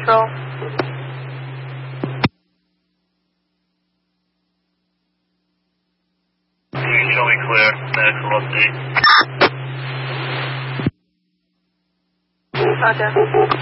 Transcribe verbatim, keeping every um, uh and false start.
Central. Can you show me clear? Medical update. Roger.